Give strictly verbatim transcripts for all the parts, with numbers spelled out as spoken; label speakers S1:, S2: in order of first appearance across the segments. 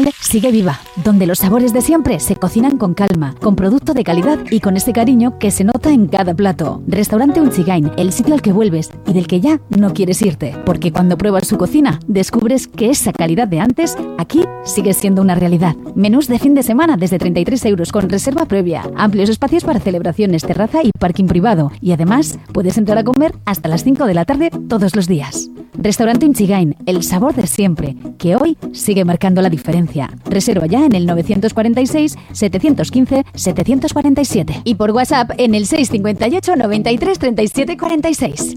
S1: Sigue viva, donde los sabores de siempre se cocinan con calma, con producto de calidad y con ese cariño que se nota en cada plato. Restaurante Unchigain, el sitio al que vuelves y del que ya no quieres irte, porque cuando pruebas su cocina descubres que esa calidad de antes aquí sigue siendo una realidad. Menús de fin de semana desde treinta y tres euros con reserva previa, amplios espacios para celebraciones, terraza y parking privado, y además puedes entrar a comer hasta las cinco de la tarde todos los días. Restaurante Unchigain, el sabor de siempre, que hoy sigue marcando la diferencia. Reserva ya en el novecientos cuarenta y seis, setecientos quince, setecientos cuarenta y siete y por WhatsApp en el seiscientos cincuenta y ocho, noventa y tres, treinta y siete, cuarenta y seis.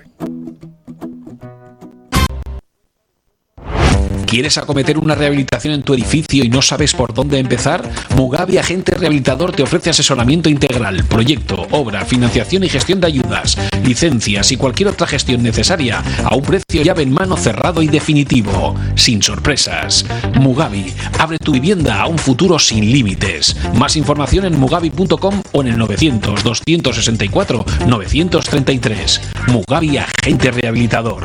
S2: ¿Quieres acometer una rehabilitación en tu edificio y no sabes por dónde empezar? Mugavi Agente Rehabilitador te ofrece asesoramiento integral, proyecto, obra, financiación y gestión de ayudas, licencias y cualquier otra gestión necesaria a un precio llave en mano cerrado y definitivo, sin sorpresas. Mugavi, abre tu vivienda a un futuro sin límites. Más información en mugavi punto com o en el novecientos, doscientos sesenta y cuatro, novecientos treinta y tres. Mugavi Agente Rehabilitador.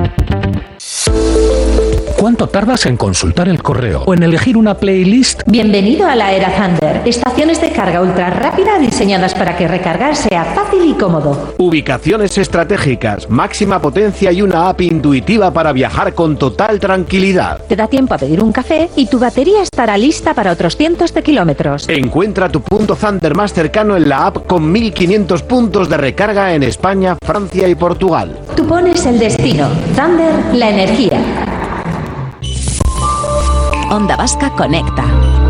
S3: ¿Cuánto tardas en consultar el correo o en elegir una playlist?
S4: Bienvenido a la era Thunder. Estaciones de carga ultra rápida diseñadas para que recargar sea fácil y cómodo.
S5: Ubicaciones estratégicas, máxima potencia y una app intuitiva para viajar con total tranquilidad.
S4: Te da tiempo a pedir un café y tu batería estará lista para otros cientos de kilómetros.
S5: Encuentra tu punto Thunder más cercano en la app con mil quinientos puntos de recarga en España, Francia y Portugal.
S4: Tú pones el destino. Thunder, la energía.
S1: Onda Vasca conecta.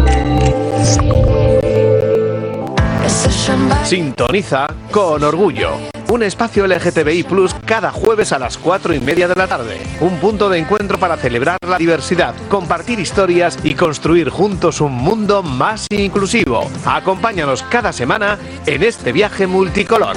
S5: Sintoniza Con Orgullo, un espacio L G T B I plus cada jueves a las cuatro y media de la tarde. Un punto de encuentro para celebrar la diversidad, compartir historias y construir juntos un mundo más inclusivo. Acompáñanos cada semana en este viaje multicolor.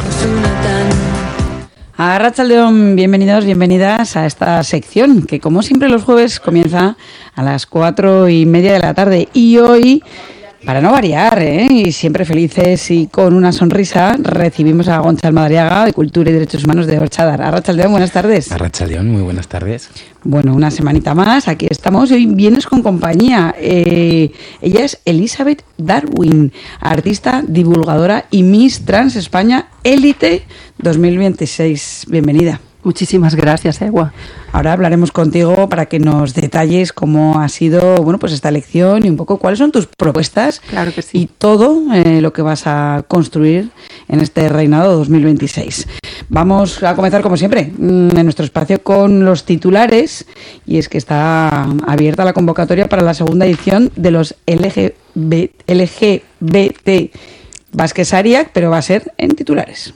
S6: Arratsaldeon, bienvenidos, bienvenidas a esta sección que, como siempre, los jueves comienza a las cuatro y media de la tarde. Y hoy, para no variar, ¿eh? y siempre felices y con una sonrisa, recibimos a Gonzalo Madariaga, de Cultura y Derechos Humanos de Orchadar. Arratsaldeon, buenas tardes.
S7: Arratsaldeon, muy buenas tardes.
S6: Bueno, una semanita más, aquí estamos. Hoy vienes con compañía. Eh, ella es Elizabeth Darwin, artista, divulgadora y Miss Trans España Élite dos mil veintiséis. Bienvenida.
S8: Muchísimas gracias, Ewa.
S6: Ahora hablaremos contigo para que nos detalles cómo ha sido, bueno, pues esta elección y un poco cuáles son tus propuestas.
S8: Claro que sí.
S6: Y todo eh, lo que vas a construir en este reinado dos mil veintiséis. Vamos a comenzar, como siempre, en nuestro espacio con los titulares, y es que está abierta la convocatoria para la segunda edición de los L G B T Basquesariac, pero va a ser en titulares.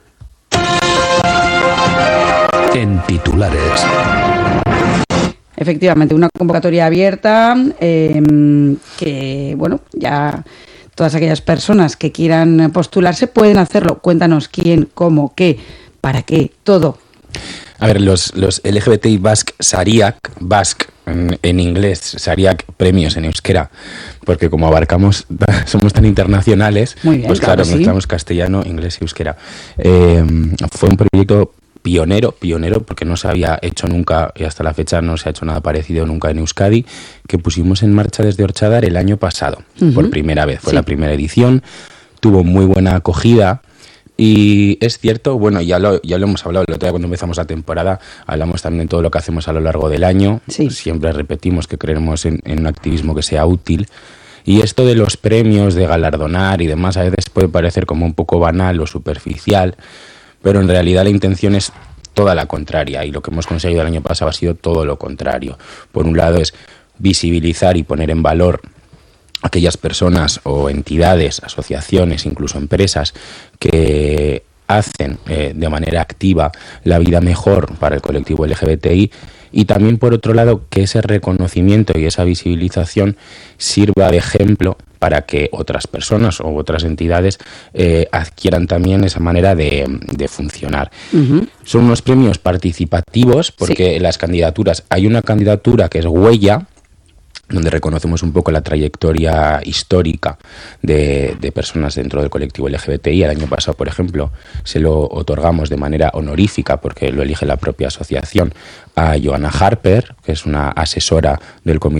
S3: En titulares.
S6: Efectivamente, una convocatoria abierta eh, que, bueno, ya todas aquellas personas que quieran postularse pueden hacerlo. Cuéntanos quién, cómo, qué, para qué, todo.
S7: A ver, los, los L G B T I Basquesariac, Basque en, en inglés, Sariac premios en euskera, porque como abarcamos, somos tan internacionales,
S6: Muy bien,
S7: pues claro,
S6: claro,
S7: mezclamos sí. castellano, inglés y euskera. Eh, fue un proyecto pionero, pionero, porque no se había hecho nunca, y hasta la fecha no se ha hecho nada parecido nunca en Euskadi, que pusimos en marcha desde Orchadar el año pasado, uh-huh. por primera vez. Fue sí. la primera edición, tuvo muy buena acogida. Y es cierto, bueno, ya lo, ya lo hemos hablado el otro día cuando empezamos la temporada, hablamos también de todo lo que hacemos a lo largo del año,
S6: sí.
S7: siempre repetimos que creemos en, en un activismo que sea útil, y esto de los premios, de galardonar y demás, a veces puede parecer como un poco banal o superficial, pero en realidad la intención es toda la contraria, y lo que hemos conseguido el año pasado ha sido todo lo contrario. Por un lado es visibilizar y poner en valor aquellas personas o entidades, asociaciones, incluso empresas que hacen eh, de manera activa la vida mejor para el colectivo L G B T I, y también por otro lado que ese reconocimiento y esa visibilización sirva de ejemplo para que otras personas o otras entidades eh, adquieran también esa manera de, de funcionar. Uh-huh. Son unos premios participativos porque sí. en las candidaturas hay una candidatura que es Huella, donde reconocemos un poco la trayectoria histórica de, de personas dentro del colectivo L G B T I. El año pasado, por ejemplo, se lo otorgamos de manera honorífica, porque lo elige la propia asociación, a Joanna Harper, que es una asesora del Comité